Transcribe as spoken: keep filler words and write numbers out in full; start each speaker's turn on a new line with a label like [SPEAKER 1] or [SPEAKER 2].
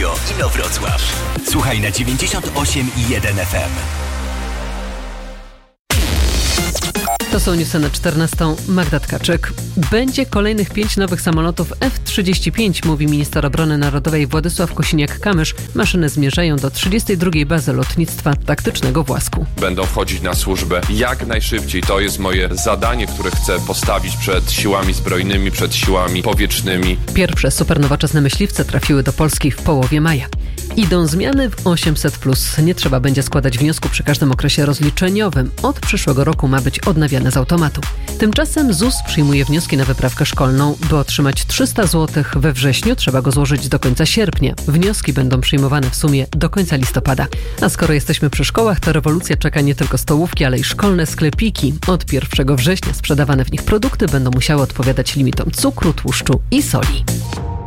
[SPEAKER 1] Radio Inowrocław. Słuchaj na dziewięćdziesiąt osiem i jeden F M.
[SPEAKER 2] To są newsy na czternastą. Magda Tkaczyk. Będzie kolejnych pięć nowych samolotów F trzydzieści pięć, mówi minister obrony narodowej Władysław Kosiniak-Kamysz. Maszyny zmierzają do trzydziestej drugiej bazy lotnictwa taktycznego w Łasku.
[SPEAKER 3] Będą wchodzić na służbę jak najszybciej. To jest moje zadanie, które chcę postawić przed siłami zbrojnymi, przed siłami powietrznymi.
[SPEAKER 2] Pierwsze supernowoczesne myśliwce trafiły do Polski w połowie maja. Idą zmiany w osiemset plus. Nie trzeba będzie składać wniosku przy każdym okresie rozliczeniowym. Od przyszłego roku ma być odnawiane z automatu. Tymczasem Z U S przyjmuje wnioski na wyprawkę szkolną. By otrzymać trzysta złotych we wrześniu, trzeba go złożyć do końca sierpnia. Wnioski będą przyjmowane w sumie do końca listopada. A skoro jesteśmy przy szkołach, to rewolucja czeka nie tylko stołówki, ale i szkolne sklepiki. Od pierwszego września sprzedawane w nich produkty będą musiały odpowiadać limitom cukru, tłuszczu i soli.